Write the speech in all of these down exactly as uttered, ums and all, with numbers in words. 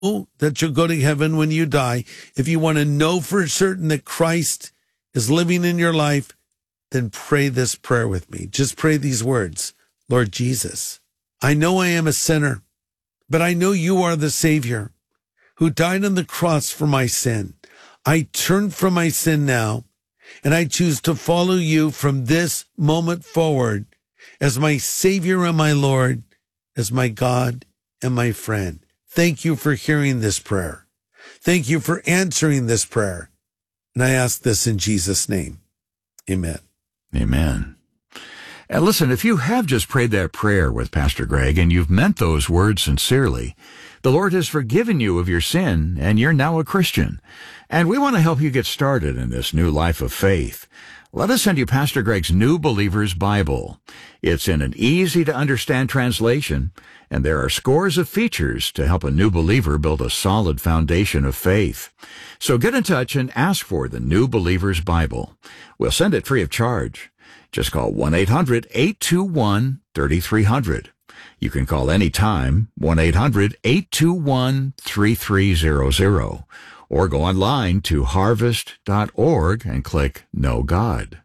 that you'll go to heaven when you die, if you want to know for certain that Christ is living in your life, then pray this prayer with me. Just pray these words. Lord Jesus, I know I am a sinner, but I know you are the Savior who died on the cross for my sin. I turn from my sin now, and I choose to follow you from this moment forward as my Savior and my Lord, as my God and my friend. Thank you for hearing this prayer. Thank you for answering this prayer. And I ask this in Jesus' name. Amen. Amen. And listen, if you have just prayed that prayer with Pastor Greg and you've meant those words sincerely, the Lord has forgiven you of your sin and you're now a Christian. And we want to help you get started in this new life of faith. Let us send you Pastor Greg's New Believer's Bible. It's in an easy-to-understand translation, and there are scores of features to help a new believer build a solid foundation of faith. So get in touch and ask for the New Believer's Bible. We'll send it free of charge. Just call one eight hundred eight two one three three zero zero. You can call anytime, one eight hundred eight two one three three zero zero. Or go online to harvest dot org and click Know God.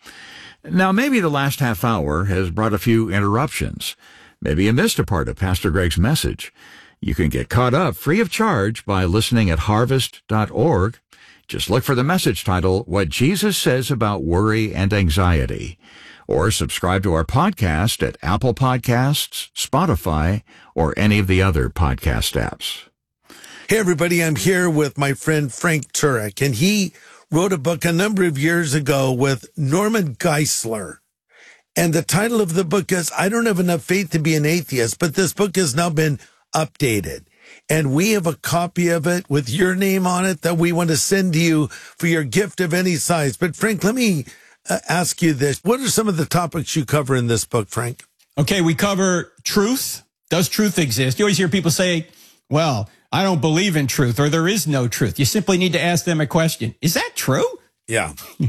Now, maybe the last half hour has brought a few interruptions. Maybe you missed a part of Pastor Greg's message. You can get caught up free of charge by listening at harvest dot org. Just look for the message title, What Jesus Says About Worry and Anxiety. Or subscribe to our podcast at Apple Podcasts, Spotify, or any of the other podcast apps. Hey, everybody, I'm here with my friend Frank Turek, and he wrote a book a number of years ago with Norman Geisler. And the title of the book is, I Don't Have Enough Faith to Be an Atheist, but this book has now been updated. And we have a copy of it with your name on it that we want to send to you for your gift of any size. But Frank, let me uh, ask you this. What are some of the topics you cover in this book, Frank? Okay, we cover truth. Does truth exist? You always hear people say, well, I don't believe in truth, or there is no truth. You simply need to ask them a question. Is that true? Yeah.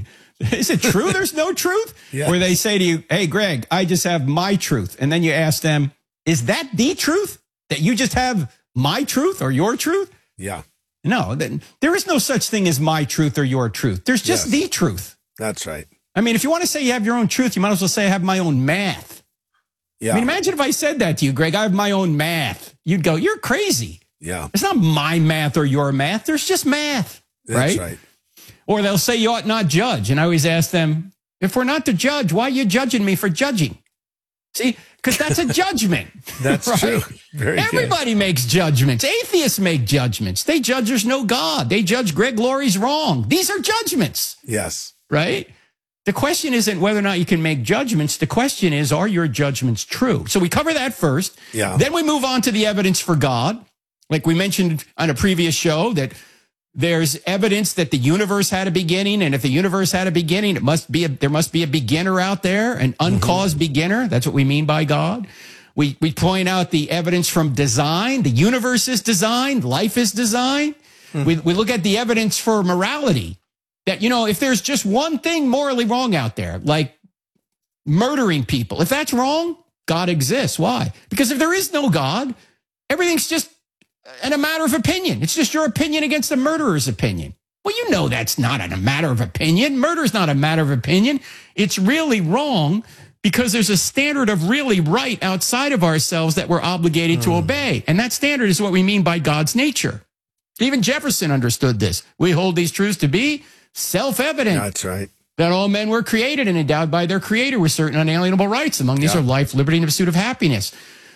Is it true there's no truth? Yeah. Where they say to you, hey, Greg, I just have my truth. And then you ask them, is that the truth? That you just have my truth or your truth? Yeah. No, then there is no such thing as my truth or your truth. There's just Yes. the truth. That's right. I mean, if you want to say you have your own truth, you might as well say I have my own math. Yeah. I mean, imagine if I said that to you, Greg, I have my own math. You'd go, you're crazy. Yeah. It's not my math or your math. There's just math, That's right? right. Or they'll say you ought not judge. And I always ask them, if we're not to judge, why are you judging me for judging? See, because that's a judgment. That's right? true. Very Everybody good. makes judgments. Atheists make judgments. They judge there's no God. They judge Greg Laurie's wrong. These are judgments, Yes. right? The question isn't whether or not you can make judgments. The question is, are your judgments true? So we cover that first. Yeah. Then we move on to the evidence for God. Like we mentioned on a previous show, that there's evidence that the universe had a beginning, and if the universe had a beginning, it must be a, there must be a beginner out there, an uncaused mm-hmm. beginner. That's what we mean by God. We we point out the evidence from design. The universe is designed. Life is designed. Mm-hmm. We we look at the evidence for morality. That, you know, if there's just one thing morally wrong out there, like murdering people, if that's wrong, God exists. Why? Because if there is no God, everything's just and a matter of opinion. It's just your opinion against the murderer's opinion. Well, you know that's not a matter of opinion. Murder's not a matter of opinion. It's really wrong because there's a standard of really right outside of ourselves that we're obligated mm. to obey. And that standard is what we mean by God's nature. Even Jefferson understood this. We hold these truths to be self-evident. That's right. That all men were created and endowed by their creator with certain unalienable rights. Among these yeah. are life, liberty, and the pursuit of happiness.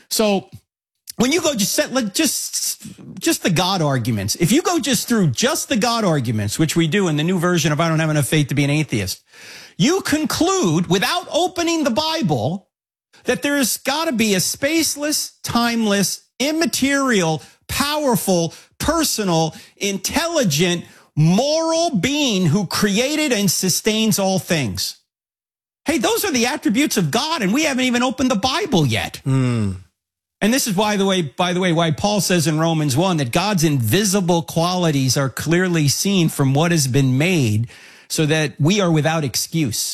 So when you go just set, just, just the God arguments, if you go just through just the God arguments, which we do in the new version of I Don't Have Enough Faith to Be an Atheist, you conclude without opening the Bible that there's got to be a spaceless, timeless, immaterial, powerful, personal, intelligent, moral being who created and sustains all things. Hey, those are the attributes of God, and we haven't even opened the Bible yet. Mm. And this is why the way, by the way, why Paul says in Romans one that God's invisible qualities are clearly seen from what has been made, so that we are without excuse.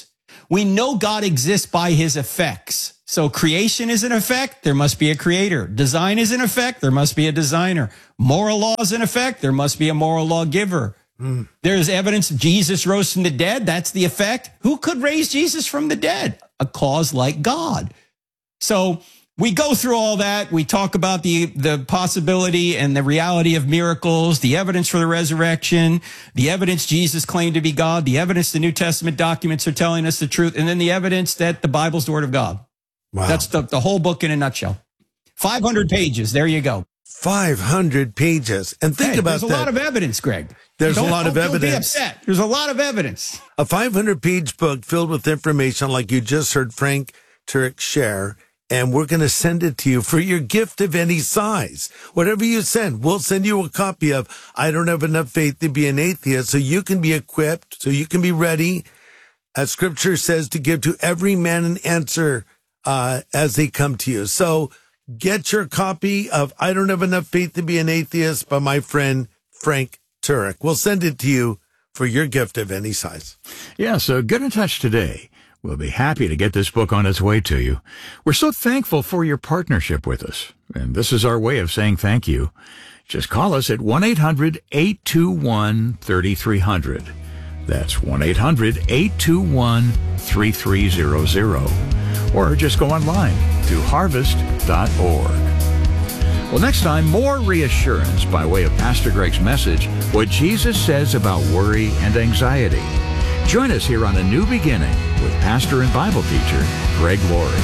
we know God exists by his effects. So creation is an effect, there must be a creator. Design is an effect, there must be a designer. Moral law is an effect, there must be a moral lawgiver. Mm. There's evidence Jesus rose from the dead, that's the effect. Who could raise Jesus from the dead? A cause like God. So we go through all that. We talk about the, the possibility and the reality of miracles, the evidence for the resurrection, the evidence Jesus claimed to be God, the evidence the New Testament documents are telling us the truth, and then the evidence that the Bible's the Word of God. Wow. That's the, the whole book in a nutshell. five hundred pages. There you go. five hundred pages. And think hey, about there's that. There's a lot of evidence, Greg. There's don't, a lot don't, of evidence. Don't be upset. There's a lot of evidence. A five hundred page book filled with information like you just heard Frank Turek share. And we're going to send it to you for your gift of any size. Whatever you send, we'll send you a copy of I Don't Have Enough Faith to Be an Atheist, so you can be equipped, so you can be ready, as Scripture says, to give to every man an answer uh, as they come to you. So get your copy of I Don't Have Enough Faith to Be an Atheist by my friend Frank Turek. We'll send it to you for your gift of any size. Yeah, so get in touch today. We'll be happy to get this book on its way to you. We're so thankful for your partnership with us, and this is our way of saying thank you. Just call us at one eight hundred eight two one three three zero zero. That's one eight hundred eight two one three three zero zero. Or just go online to harvest dot org. Well, next time, more reassurance by way of Pastor Greg's message, what Jesus says about worry and anxiety. Join us here on A New Beginning with pastor and Bible teacher Greg Laurie.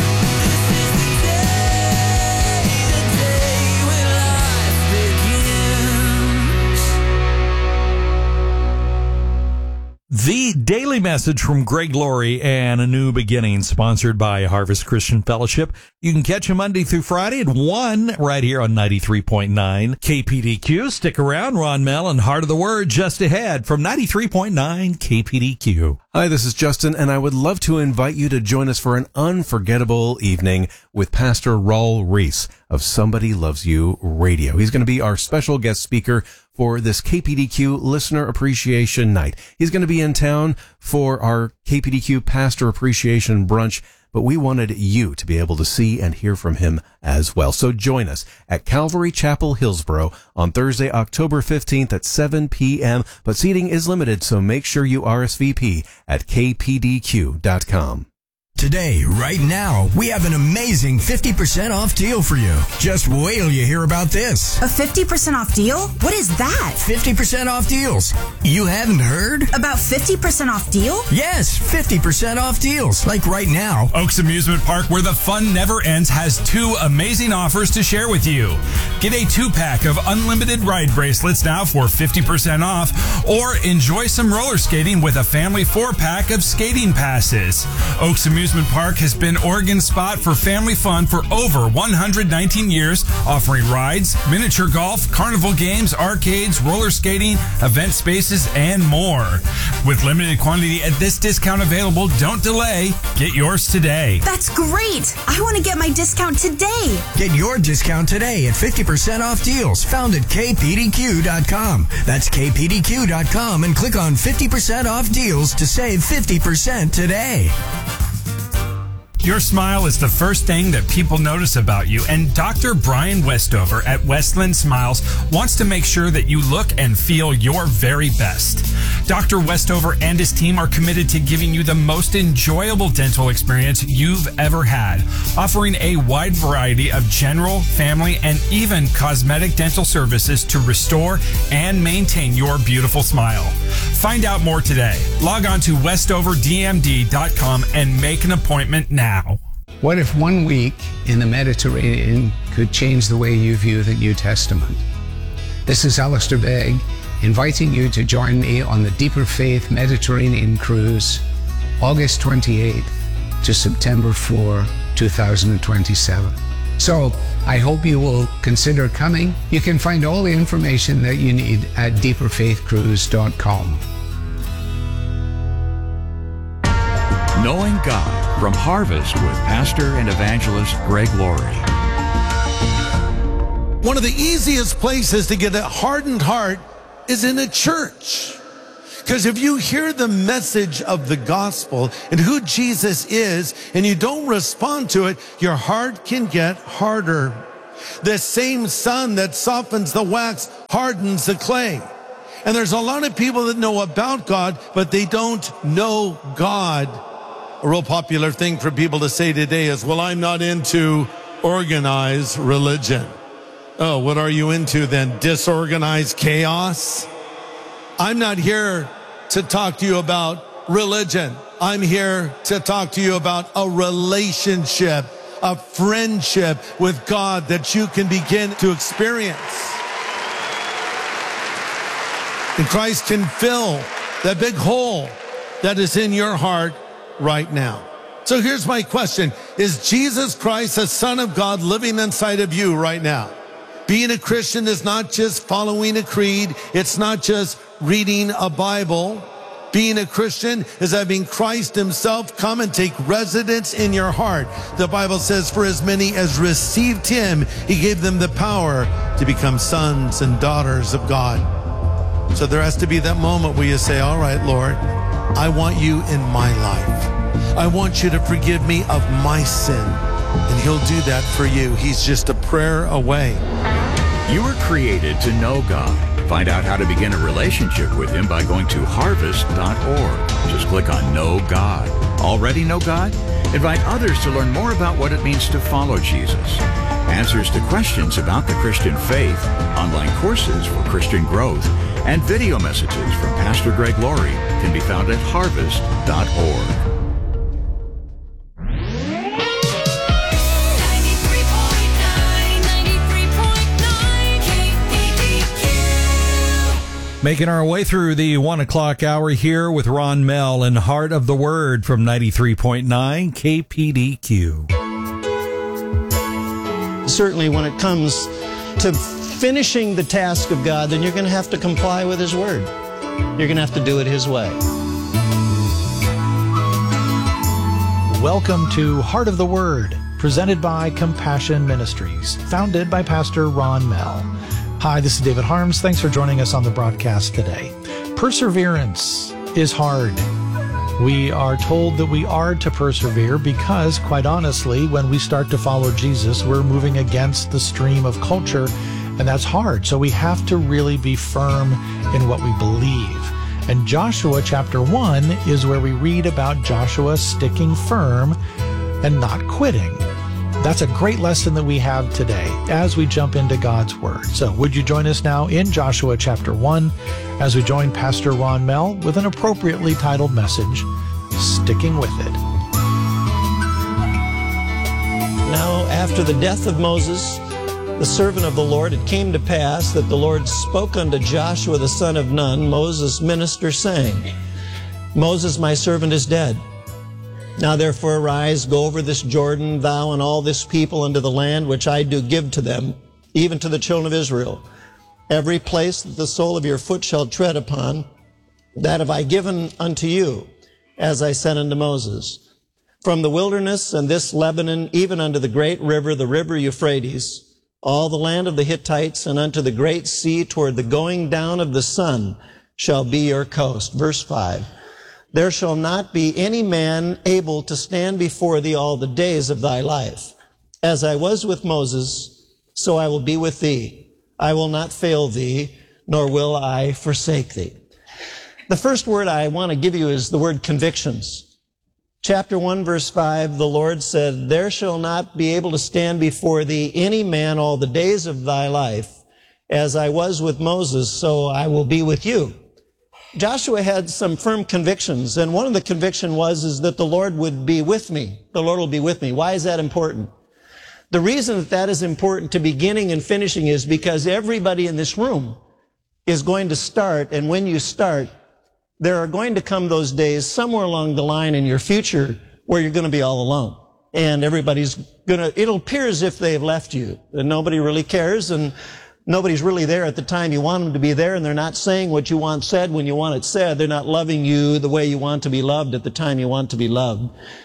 The Daily Message from Greg Laurie and A New Beginning, sponsored by Harvest Christian Fellowship. You can catch him Monday through Friday at one right here on ninety-three point nine K P D Q. Stick around, Ron Mell and Heart of the Word just ahead from ninety-three point nine K P D Q. Hi, this is Justin, and I would love to invite you to join us for an unforgettable evening with Pastor Raul Reese of Somebody Loves You Radio. He's going to be our special guest speaker for this K P D Q Listener Appreciation Night. He's going to be in town for our K P D Q Pastor Appreciation Brunch, but we wanted you to be able to see and hear from him as well. So join us at Calvary Chapel, Hillsboro on Thursday, October fifteenth at seven p.m. But seating is limited, so make sure you R S V P at k p d q dot com. Today, right now, we have an amazing fifty percent off deal for you. Just wait till you hear about this. A fifty percent off deal? What is that? fifty percent off deals. You haven't heard? About fifty percent off deal? Yes, fifty percent off deals. Like right now. Oaks Amusement Park, where the fun never ends, has two amazing offers to share with you. Get a two-pack of unlimited ride bracelets now for fifty percent off, or enjoy some roller skating with a family four-pack of skating passes. Oaks Amusement Park has been Oregon's spot for family fun for over one hundred nineteen years, offering rides, miniature golf, carnival games, arcades, roller skating, event spaces, and more. With limited quantity at this discount available, don't delay. Get yours today. That's great. I want to get my discount today. Get your discount today at fifty percent off deals found at k p d q dot com. That's k p d q dot com and click on fifty percent off deals to save fifty percent today. Your smile is the first thing that people notice about you, and Doctor Brian Westover at Westland Smiles wants to make sure that you look and feel your very best. Doctor Westover and his team are committed to giving you the most enjoyable dental experience you've ever had, offering a wide variety of general, family, and even cosmetic dental services to restore and maintain your beautiful smile. Find out more today. Log on to westover d m d dot com and make an appointment now. What if one week in the Mediterranean could change the way you view the New Testament? This is Alistair Begg, inviting you to join me on the Deeper Faith Mediterranean Cruise, August twenty-eighth to September fourth, two thousand twenty-seven. So, I hope you will consider coming. You can find all the information that you need at deeper faith cruise dot com. Knowing God from Harvest with Pastor and Evangelist Greg Laurie. One of the easiest places to get a hardened heart is in a church. Because if you hear the message of the gospel and who Jesus is, and you don't respond to it, your heart can get harder. The same sun that softens the wax hardens the clay. And there's a lot of people that know about God, but they don't know God. A real popular thing for people to say today is, well, I'm not into organized religion. Oh, what are you into then? Disorganized chaos? I'm not here to talk to you about religion. I'm here to talk to you about a relationship, a friendship with God that you can begin to experience. And Christ can fill that big hole that is in your heart right now. So here's my question. Is Jesus Christ, the Son of God, living inside of you right now? Being a Christian is not just following a creed. It's not just reading a Bible. Being a Christian is having Christ himself come and take residence in your heart. The Bible says, for as many as received him, he gave them the power to become sons and daughters of God. So there has to be that moment where you say, all right, Lord, I want you in my life. I want you to forgive me of my sin. And he'll do that for you. He's just a prayer away. You were created to know God. Find out how to begin a relationship with him by going to harvest dot org. Just click on Know God. Already know God? Invite others to learn more about what it means to follow Jesus. Answers to questions about the Christian faith, online courses for Christian growth, and video messages from Pastor Greg Laurie can be found at harvest dot org. Making our way through the one o'clock hour here with Ron Mell and Heart of the Word from ninety-three point nine K P D Q. Certainly when it comes to finishing the task of God, then you're going to have to comply with his word. You're going to have to do it his way. Welcome to Heart of the Word, presented by Compassion Ministries, founded by Pastor Ron Mell. Hi, this is David Harms. Thanks for joining us on the broadcast today. Perseverance is hard. We are told that we are to persevere because, quite honestly, when we start to follow Jesus, we're moving against the stream of culture, and that's hard. So we have to really be firm in what we believe. And Joshua chapter one is where we read about Joshua sticking firm and not quitting. That's a great lesson that we have today as we jump into God's Word. So would you join us now in Joshua chapter one as we join Pastor Ron Mell with an appropriately titled message, Sticking With It. Now, after the death of Moses, the servant of the Lord, it came to pass that the Lord spoke unto Joshua the son of Nun, Moses' minister, saying, Moses, my servant, is dead. Now therefore arise, go over this Jordan, thou and all this people, unto the land which I do give to them, even to the children of Israel. Every place that the sole of your foot shall tread upon, that have I given unto you, as I said unto Moses. From the wilderness and this Lebanon, even unto the great river, the river Euphrates, all the land of the Hittites, and unto the great sea toward the going down of the sun shall be your coast. Verse five. There shall not be any man able to stand before thee all the days of thy life. As I was with Moses, so I will be with thee. I will not fail thee, nor will I forsake thee. The first word I want to give you is the word convictions. Chapter one, verse five, the Lord said, There shall not be able to stand before thee any man all the days of thy life. As I was with Moses, so I will be with you. Joshua had some firm convictions, and one of the conviction was is that the Lord would be with me. The Lord will be with me. Why is that important? The reason that that is important to beginning and finishing is because everybody in this room is going to start, and when you start, there are going to come those days somewhere along the line in your future where you're going to be all alone. And everybody's going to, it'll appear as if they've left you, and nobody really cares, and nobody's really there at the time you want them to be there, and they're not saying what you want said when you want it said. They're not loving you the way you want to be loved at the time you want to be loved.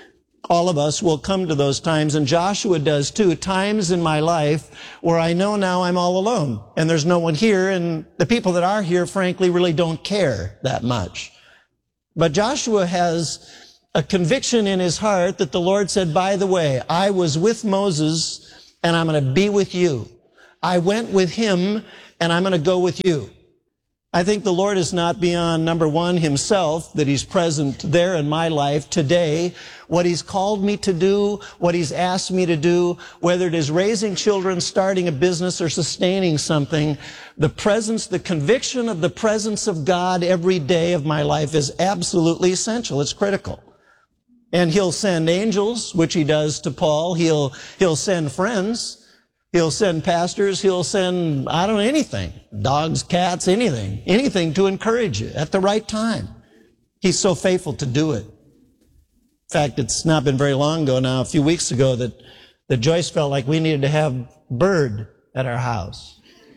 All of us will come to those times, and Joshua does too, times in my life where I know now I'm all alone, and there's no one here, and the people that are here, frankly, really don't care that much. But Joshua has a conviction in his heart that the Lord said, by the way, I was with Moses, and I'm going to be with you. I went with him, and I'm going to go with you. I think the Lord is not beyond, number one, himself, that he's present there in my life today. What he's called me to do, what he's asked me to do, whether it is raising children, starting a business, or sustaining something, the presence, the conviction of the presence of God every day of my life is absolutely essential. It's critical. And he'll send angels, which he does to Paul. He'll, he'll send friends. He'll send pastors, he'll send, I don't know, anything. Dogs, cats, anything. Anything to encourage you at the right time. He's so faithful to do it. In fact, it's not been very long ago now, a few weeks ago, that, that Joyce felt like we needed to have bird at our house.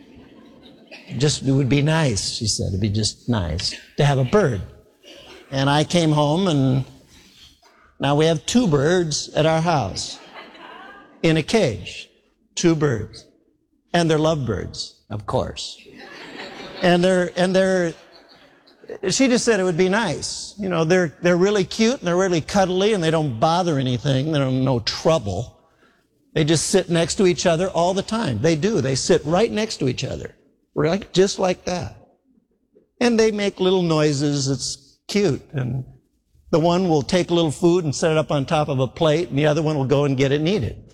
Just, it would be nice, she said. It'd be just nice to have a bird. And I came home, and now we have two birds at our house in a cage. Two birds. And they're lovebirds, of course. And they're, and they're, she just said it would be nice. You know, they're, they're really cute and they're really cuddly and they don't bother anything. They're no trouble. They just sit next to each other all the time. They do. They sit right next to each other. Right? Just like that. And they make little noises. It's cute. And the one will take a little food and set it up on top of a plate, and the other one will go and get it and eat it.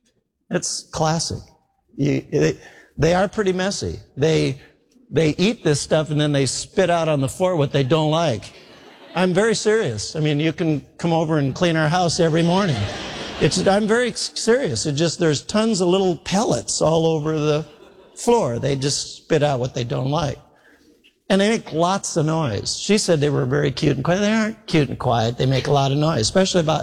It's classic. You, they, they are pretty messy. They, they eat this stuff and then they spit out on the floor what they don't like. I'm very serious. I mean, you can come over and clean our house every morning. It's, I'm very serious. It just, there's tons of little pellets all over the floor. They just spit out what they don't like. And they make lots of noise. She said they were very cute and quiet. They aren't cute and quiet. They make a lot of noise, especially about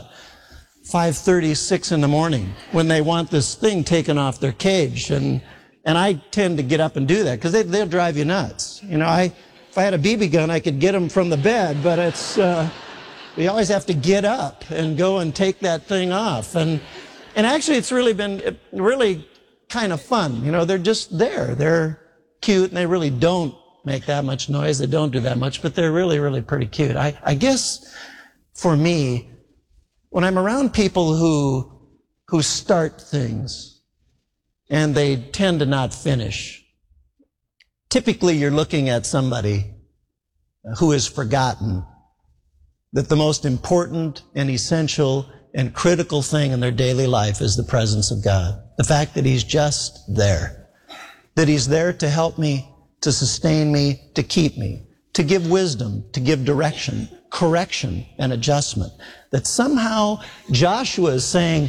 five thirty, six in the morning when they want this thing taken off their cage. And, and I tend to get up and do that because they, they'll drive you nuts. You know, I, if I had a B B gun, I could get them from the bed, but it's, uh, we always have to get up and go and take that thing off. And, and actually it's really been really kind of fun. You know, they're just there. They're cute and they really don't make that much noise. They don't do that much, but they're really, really pretty cute. I, I guess for me, when I'm around people who, who start things and they tend to not finish, typically you're looking at somebody who has forgotten that the most important and essential and critical thing in their daily life is the presence of God. The fact that he's just there. That he's there to help me, to sustain me, to keep me, to give wisdom, to give direction, correction, and adjustment. That somehow Joshua is saying,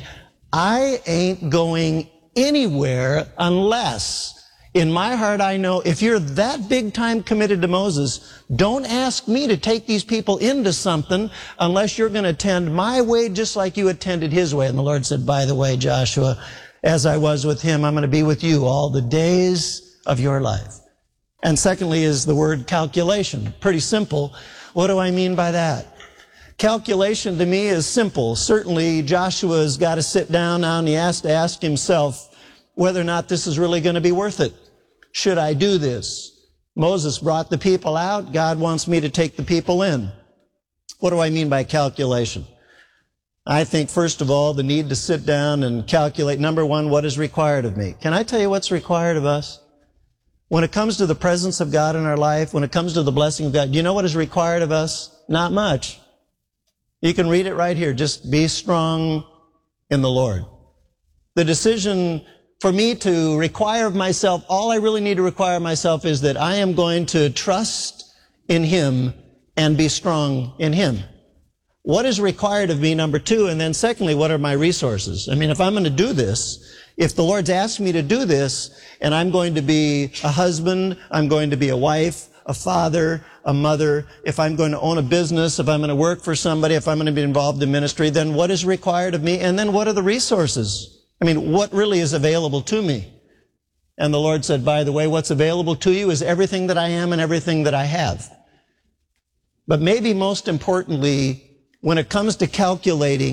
I ain't going anywhere unless, in my heart I know, if you're that big time committed to Moses, don't ask me to take these people into something unless you're going to attend my way just like you attended his way. And the Lord said, by the way, Joshua, as I was with him, I'm going to be with you all the days of your life. And secondly is the word calculation. Pretty simple. What do I mean by that? Calculation to me is simple. Certainly Joshua's got to sit down now and he has to ask himself whether or not this is really going to be worth it. Should I do this? Moses brought the people out. God wants me to take the people in. What do I mean by calculation? I think, first of all, the need to sit down and calculate, number one, what is required of me. Can I tell you what's required of us? When it comes to the presence of God in our life, when it comes to the blessing of God, do you know what is required of us? Not much. You can read it right here. Just be strong in the Lord. The decision for me to require of myself, all I really need to require of myself is that I am going to trust in him and be strong in him. What is required of me, number two, and then secondly, what are my resources? I mean, if I'm going to do this, if the Lord's asked me to do this, and I'm going to be a husband, I'm going to be a wife, a father, a mother, if I'm going to own a business, if I'm going to work for somebody, if I'm going to be involved in ministry, then what is required of me? And then what are the resources? I mean, what really is available to me? And the Lord said, by the way, what's available to you is everything that I am and everything that I have. But maybe most importantly, when it comes to calculating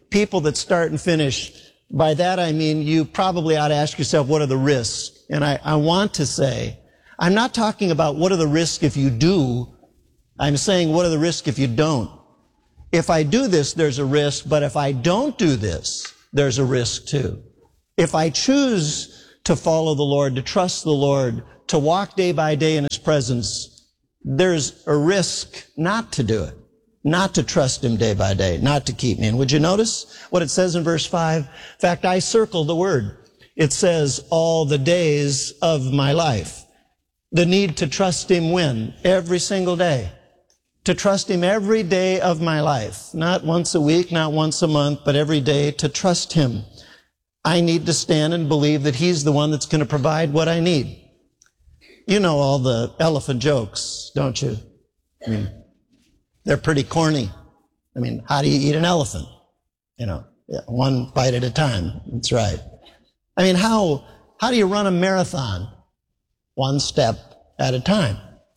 people that start and finish. By that I mean you probably ought to ask yourself, what are the risks? And I, I want to say, I'm not talking about what are the risks if you do. I'm saying what are the risks if you don't. If I do this, there's a risk, but if I don't do this, there's a risk too. If I choose to follow the Lord, to trust the Lord, to walk day by day in His presence, there's a risk not to do it, not to trust Him day by day, not to keep me. And would you notice what it says in verse five? In fact, I circled the word. It says, all the days of my life. The need to trust Him when? Every single day. To trust Him every day of my life. Not once a week, not once a month, but every day to trust Him. I need to stand and believe that He's the one that's going to provide what I need. You know all the elephant jokes, don't you? I mean, they're pretty corny. I mean, how do you eat an elephant? You know, one bite at a time. That's right. I mean, how, how do you run a marathon? One step at a time.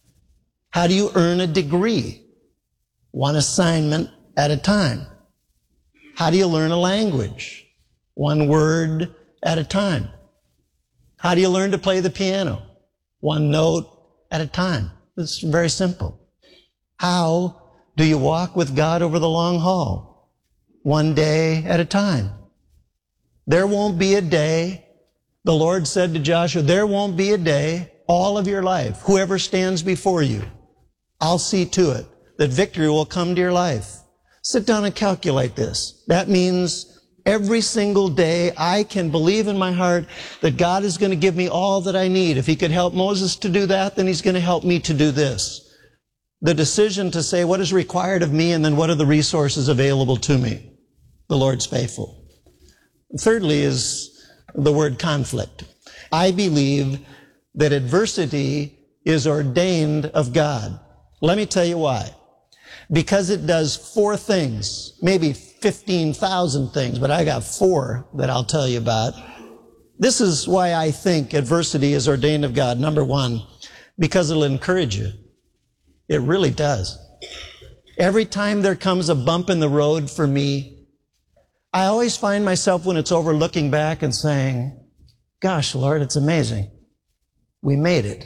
How do you earn a degree? One assignment at a time. How do you learn a language? One word at a time. How do you learn to play the piano? One note at a time. It's very simple. How do you walk with God over the long haul? One day at a time. There won't be a day, the Lord said to Joshua, there won't be a day all of your life, whoever stands before you, I'll see to it that victory will come to your life. Sit down and calculate this. That means every single day I can believe in my heart that God is going to give me all that I need. If He could help Moses to do that, then He's going to help me to do this. The decision to say what is required of me and then what are the resources available to me. The Lord's faithful. Thirdly is the word conflict. I believe that adversity is ordained of God. Let me tell you why. Because it does four things, maybe fifteen thousand things, but I got four that I'll tell you about. This is why I think adversity is ordained of God. Number one, because it'll encourage you. It really does. Every time there comes a bump in the road for me, I always find myself when it's over looking back and saying, gosh, Lord, it's amazing. We made it.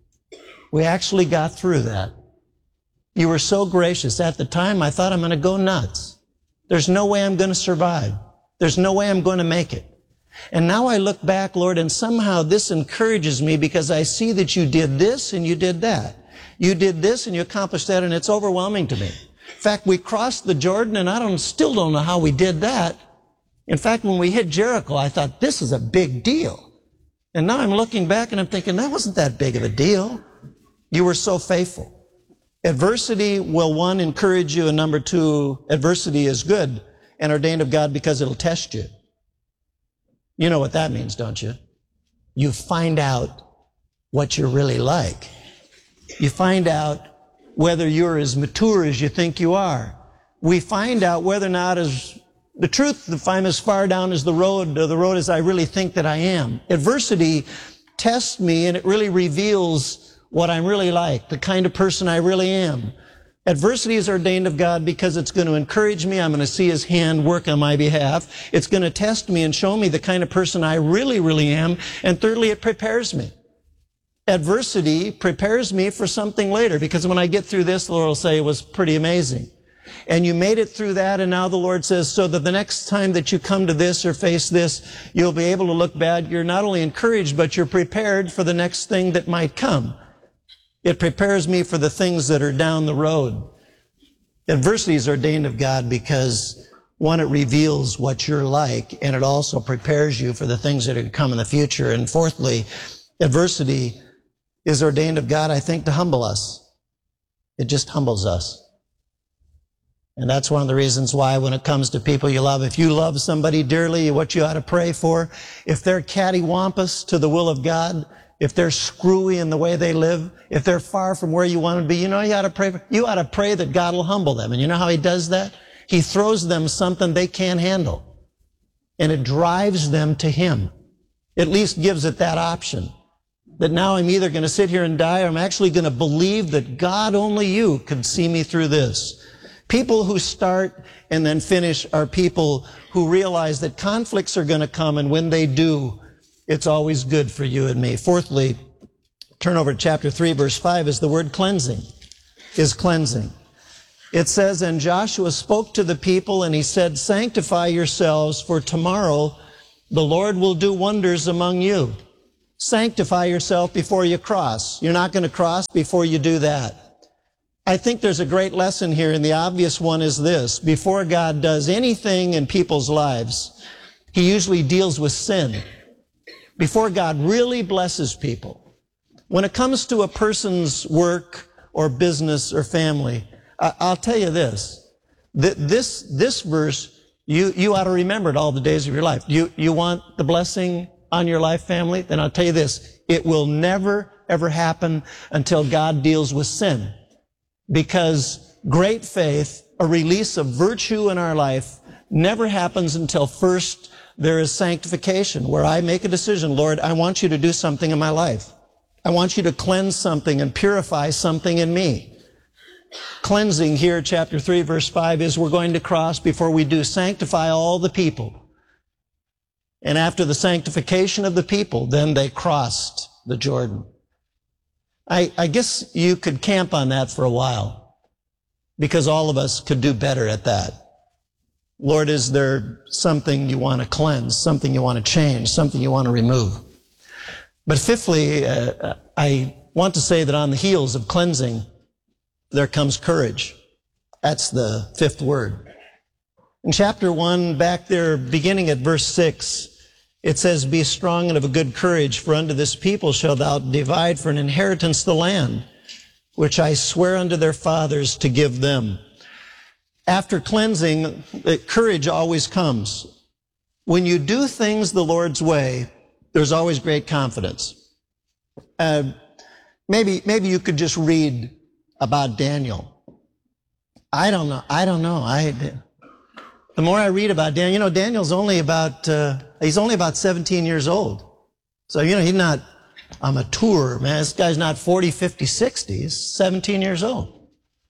We actually got through that. You were so gracious. At the time, I thought I'm going to go nuts. There's no way I'm going to survive. There's no way I'm going to make it. And now I look back, Lord, and somehow this encourages me because I see that you did this and you did that. You did this and you accomplished that, and it's overwhelming to me. In fact, we crossed the Jordan, and I don't, still don't know how we did that. In fact, when we hit Jericho, I thought, this is a big deal. And now I'm looking back and I'm thinking, that wasn't that big of a deal. You were so faithful. Adversity will, one, encourage you, and number two, adversity is good and ordained of God because it'll test you. You know what that means, don't you? You find out what you're really like. You find out whether you're as mature as you think you are. We find out whether or not as the truth, if I'm as far down as the road, or the road as I really think that I am. Adversity tests me, and it really reveals what I'm really like, the kind of person I really am. Adversity is ordained of God because it's going to encourage me. I'm going to see His hand work on my behalf. It's going to test me and show me the kind of person I really, really am. And thirdly, it prepares me. Adversity prepares me for something later, because when I get through this, the Lord will say it was pretty amazing. And you made it through that, and now the Lord says, so that the next time that you come to this or face this, you'll be able to look back. You're not only encouraged, but you're prepared for the next thing that might come. It prepares me for the things that are down the road. Adversity is ordained of God because, one, it reveals what you're like, and it also prepares you for the things that are to come in the future. And fourthly, adversity is ordained of God, I think, to humble us. It just humbles us. And that's one of the reasons why when it comes to people you love, if you love somebody dearly, what you ought to pray for, if they're cattywampus to the will of God, if they're screwy in the way they live, if they're far from where you want to be, you know, you ought to pray for, you ought to pray that God will humble them. And you know how He does that? He throws them something they can't handle. And it drives them to Him. At least gives it that option. That now I'm either going to sit here and die, or I'm actually going to believe that God, only you, could see me through this. People who start and then finish are people who realize that conflicts are going to come, and when they do, it's always good for you and me. Fourthly, turn over to chapter three, verse five, is the word cleansing, is cleansing. It says, and Joshua spoke to the people, and he said, sanctify yourselves, for tomorrow the Lord will do wonders among you. Sanctify yourself before you cross. You're not going to cross before you do that. I think there's a great lesson here, and the obvious one is this. Before God does anything in people's lives, he usually deals with sin. Before God really blesses people. When it comes to a person's work or business or family, I'll tell you this. This, this verse, you, you ought to remember it all the days of your life. You, you want the blessing on your life, family? Then I'll tell you this. It will never, ever happen until God deals with sin. Because great faith, a release of virtue in our life, never happens until first there is sanctification, where I make a decision, Lord, I want you to do something in my life. I want you to cleanse something and purify something in me. Cleansing here, chapter three, verse five, is we're going to cross before we do. Sanctify all the people. And after the sanctification of the people, then they crossed the Jordan. I, I guess you could camp on that for a while, because all of us could do better at that. Lord, is there something you want to cleanse, something you want to change, something you want to remove? But fifthly, uh, I want to say that on the heels of cleansing, there comes courage. That's the fifth word. In chapter one, back there, beginning at verse six, it says, be strong and of a good courage, for unto this people shalt thou divide for an inheritance the land, which I swear unto their fathers to give them. After cleansing, courage always comes. When you do things the Lord's way, there's always great confidence. Uh, maybe, maybe you could just read about Daniel. I don't know. I don't know. I, the more I read about Daniel, you know, Daniel's only about, uh, he's only about seventeen years old. So, you know, he's not a mature man. This guy's not forty, fifty, sixty. He's seventeen years old.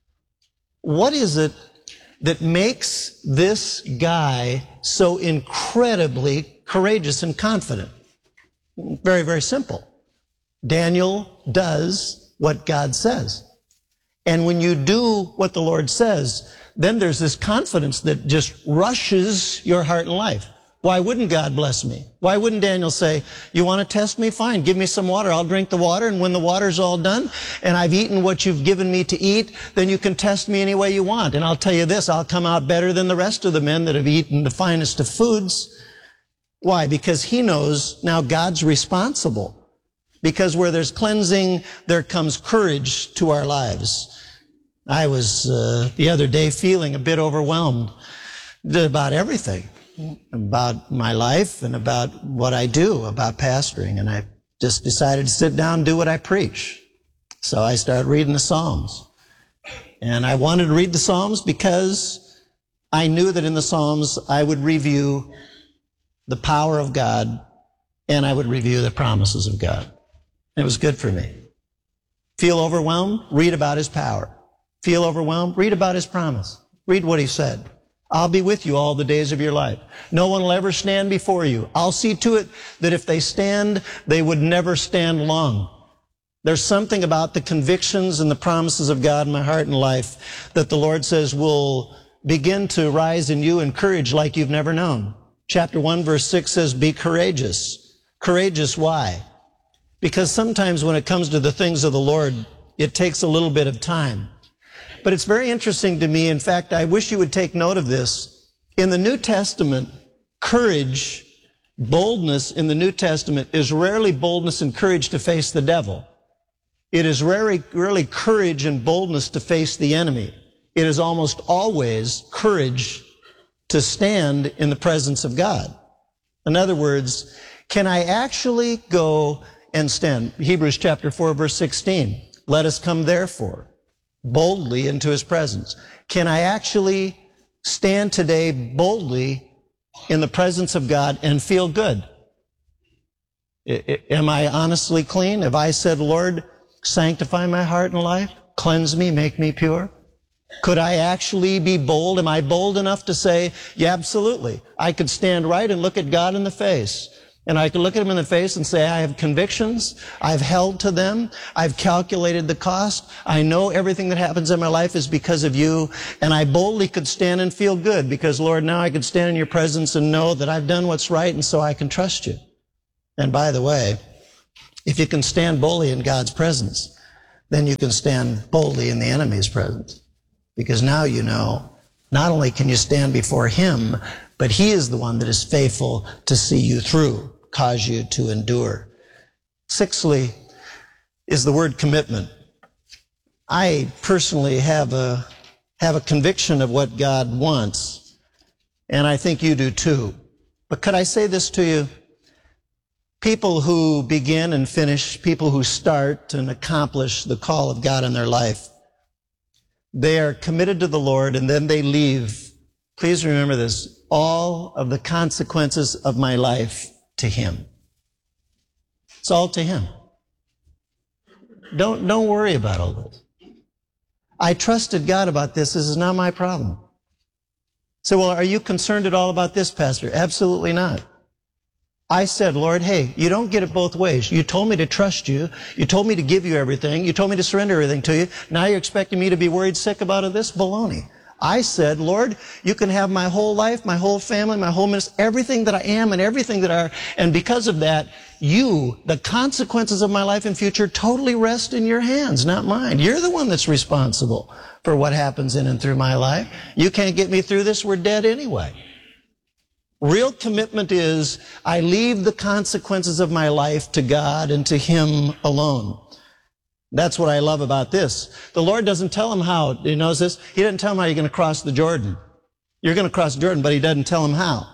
What is it that makes this guy so incredibly courageous and confident? Very, very simple. Daniel does what God says. And when you do what the Lord says, then there's this confidence that just rushes your heart and life. Why wouldn't God bless me? Why wouldn't Daniel say, you want to test me? Fine, give me some water. I'll drink the water, and when the water's all done and I've eaten what you've given me to eat, then you can test me any way you want. And I'll tell you this, I'll come out better than the rest of the men that have eaten the finest of foods. Why? Because he knows now God's responsible. Because where there's cleansing, there comes courage to our lives. I was uh, the other day feeling a bit overwhelmed about everything, about my life and about what I do, about pastoring. And I just decided to sit down and do what I preach. So I started reading the Psalms. And I wanted to read the Psalms because I knew that in the Psalms I would review the power of God and I would review the promises of God. It was good for me. Feel overwhelmed? Read about his power. Feel overwhelmed? Read about his promise. Read what he said. I'll be with you all the days of your life. No one will ever stand before you. I'll see to it that if they stand, they would never stand long. There's something about the convictions and the promises of God in my heart and life that the Lord says will begin to rise in you in courage like you've never known. Chapter one, verse six says, be courageous. Courageous, why? Because sometimes when it comes to the things of the Lord, it takes a little bit of time. But it's very interesting to me. In fact, I wish you would take note of this. In the New Testament, courage, boldness in the New Testament is rarely boldness and courage to face the devil. It is rarely, rarely courage and boldness to face the enemy. It is almost always courage to stand in the presence of God. In other words, can I actually go and stand? Hebrews chapter four, verse sixteen. Let us come therefore boldly into his presence. Can I actually stand today boldly in the presence of God and feel good? I, I, am I honestly clean? Have I said, Lord, sanctify my heart and life, cleanse me, make me pure? Could I actually be bold? Am I bold enough to say, yeah, absolutely. I could stand right and look at God in the face. And I could look at him in the face and say, I have convictions. I've held to them. I've calculated the cost. I know everything that happens in my life is because of you. And I boldly could stand and feel good because, Lord, now I could stand in your presence and know that I've done what's right, and so I can trust you. And by the way, if you can stand boldly in God's presence, then you can stand boldly in the enemy's presence. Because now you know, not only can you stand before him, but he is the one that is faithful to see you through, cause you to endure. Sixthly is the word commitment. I personally have a, have a conviction of what God wants, and I think you do too. But could I say this to you? People who begin and finish, people who start and accomplish the call of God in their life, they are committed to the Lord, and then they leave. Please remember this, all of the consequences of my life to him. It's all to him. Don't, don't worry about all this. I trusted God about this. This is not my problem. So, well, are you concerned at all about this, Pastor? Absolutely not. I said, Lord, hey, you don't get it both ways. You told me to trust you. You told me to give you everything. You told me to surrender everything to you. Now you're expecting me to be worried sick about this? Baloney. I said, Lord, you can have my whole life, my whole family, my whole ministry, everything that I am and everything that I are. And because of that, you, the consequences of my life and future, totally rest in your hands, not mine. You're the one that's responsible for what happens in and through my life. You can't get me through this. We're dead anyway. Real commitment is I leave the consequences of my life to God and to him alone. That's what I love about this. The Lord doesn't tell him how. He knows this. He doesn't tell him how you're going to cross the Jordan. You're going to cross Jordan, but he doesn't tell him how.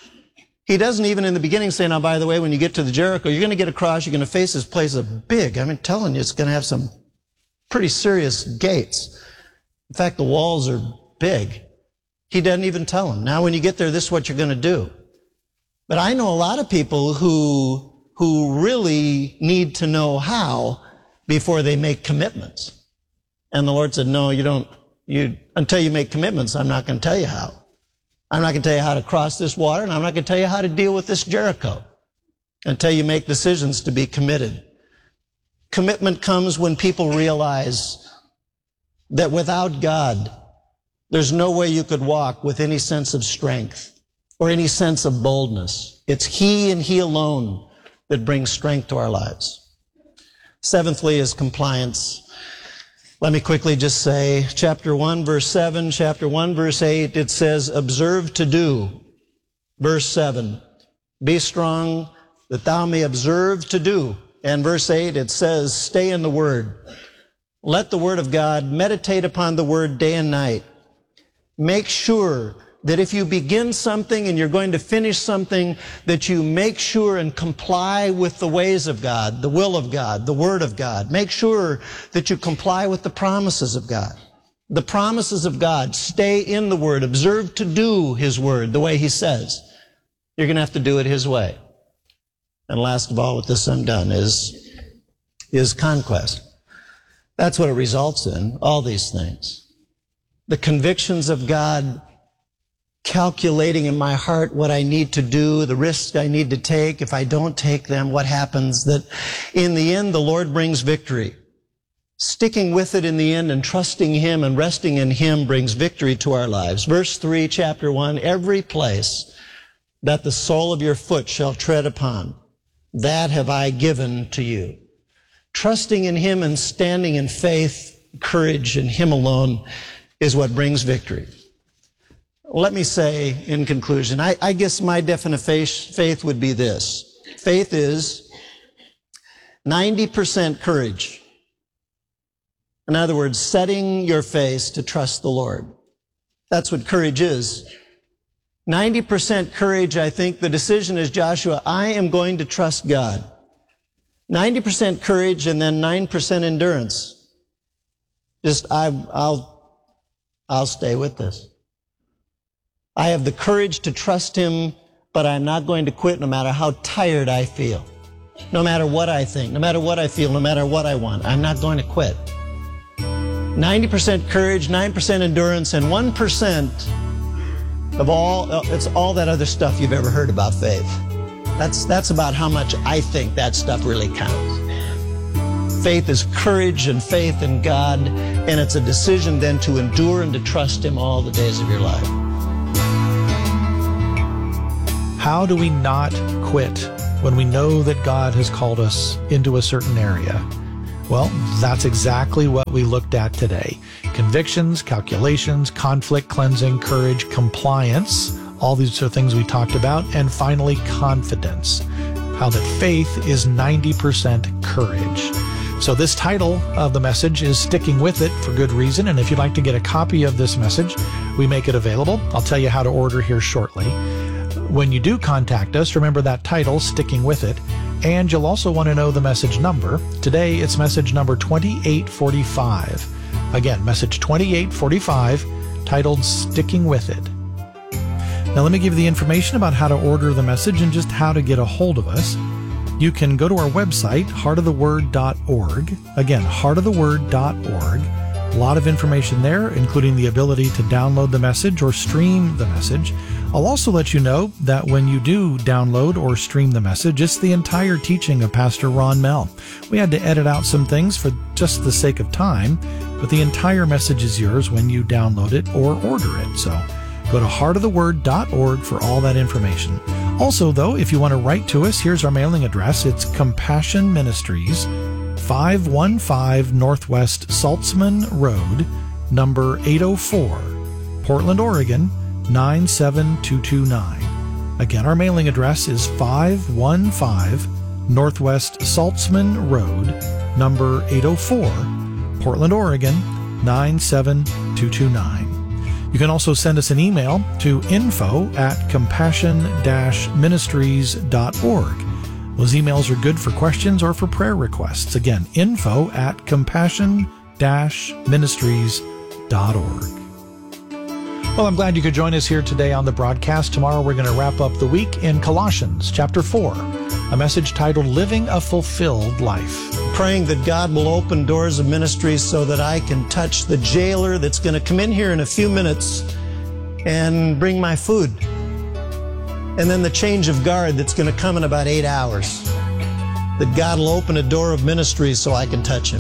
He doesn't even in the beginning say, now, by the way, when you get to the Jericho, you're going to get across, you're going to face this place of big. I mean, telling you, it's going to have some pretty serious gates. In fact, the walls are big. He doesn't even tell him. Now, when you get there, this is what you're going to do. But I know a lot of people who, who really need to know how before they make commitments. And the Lord said, no, you don't, you, until you make commitments, I'm not going to tell you how. I'm not going to tell you how to cross this water, and I'm not going to tell you how to deal with this Jericho until you make decisions to be committed. Commitment comes when people realize that without God, there's no way you could walk with any sense of strength or any sense of boldness. It's he and he alone that brings strength to our lives. Seventhly is compliance. Let me quickly just say, chapter one, verse seven, chapter one, verse eight, it says, observe to do. Verse seven, be strong that thou may observe to do. And verse eight, it says, stay in the word. Let the word of God, meditate upon the word day and night. Make sure that if you begin something and you're going to finish something, that you make sure and comply with the ways of God, the will of God, the word of God. Make sure that you comply with the promises of God. The promises of God, stay in the word, observe to do his word the way he says. You're going to have to do it his way. And last of all, with this I'm done, is, is conquest. That's what it results in, all these things. The convictions of God, calculating in my heart what I need to do, the risks I need to take. If I don't take them, what happens? That in the end, the Lord brings victory. Sticking with it in the end and trusting him and resting in him brings victory to our lives. Verse three, chapter one, every place that the sole of your foot shall tread upon, that have I given to you. Trusting in him and standing in faith, courage in him alone is what brings victory. Let me say in conclusion, I, I guess my definition of faith would be this. Faith is ninety percent courage. In other words, setting your face to trust the Lord. That's what courage is. ninety percent courage, I think the decision is, Joshua, I am going to trust God. ninety percent courage and then nine percent endurance. Just, I, I'll, I'll stay with this. I have the courage to trust him, but I'm not going to quit no matter how tired I feel. No matter what I think, no matter what I feel, no matter what I want. I'm not going to quit. ninety percent courage, nine percent endurance, and one percent of all, it's all that other stuff you've ever heard about faith. That's, that's about how much I think that stuff really counts. Faith is courage and faith in God, and it's a decision then to endure and to trust Him all the days of your life. How do we not quit when we know that God has called us into a certain area? Well, that's exactly what we looked at today. Convictions, calculations, conflict cleansing, courage, compliance. All these are things we talked about. And finally, confidence. How that faith is ninety percent courage. So this title of the message is Sticking With It for good reason. And if you'd like to get a copy of this message, we make it available. I'll tell you how to order here shortly. When you do contact us, remember that title, Sticking With It. And you'll also want to know the message number. Today, it's message number twenty-eight forty-five. Again, message twenty-eight forty-five, titled Sticking With It. Now, let me give you the information about how to order the message and just how to get a hold of us. You can go to our website, heart of the word dot org. Again, heart of the word dot org. A lot of information there, including the ability to download the message or stream the message. I'll also let you know that when you do download or stream the message, it's the entire teaching of Pastor Ron Mell. We had to edit out some things for just the sake of time, but the entire message is yours when you download it or order it. So go to heart of the word dot org for all that information. Also, though, if you want to write to us, here's our mailing address. It's Compassion Ministries, five one five Northwest Saltzman Road, number eight oh four, Portland, Oregon, nine seven two two nine. Again, our mailing address is five one five Northwest Saltzman Road, number eight oh four, Portland, Oregon, nine seven two two nine. You can also send us an email to info at compassion dash ministries dot org. Those emails are good for questions or for prayer requests. Again, info at compassion dash ministries dot org. Well, I'm glad you could join us here today on the broadcast. Tomorrow we're going to wrap up the week in Colossians chapter four, a message titled Living a Fulfilled Life. Praying that God will open doors of ministry so that I can touch the jailer that's going to come in here in a few minutes and bring my food. And then the change of guard that's going to come in about eight hours. That God will open a door of ministry so I can touch him.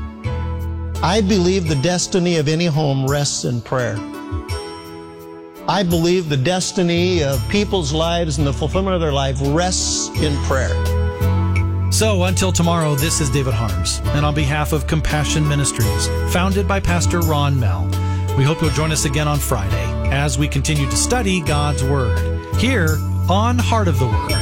I believe the destiny of any home rests in prayer. I believe the destiny of people's lives and the fulfillment of their life rests in prayer. So until tomorrow, this is David Harms, and on behalf of Compassion Ministries, founded by Pastor Ron Mell, we hope you'll join us again on Friday as we continue to study God's Word here on Heart of the Word.